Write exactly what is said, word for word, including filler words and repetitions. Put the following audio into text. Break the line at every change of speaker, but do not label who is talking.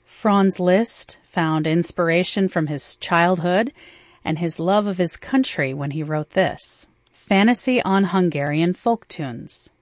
Franz Liszt found inspiration from his childhood and his love of his country when he wrote this: Fantasy on Hungarian Folk Tunes.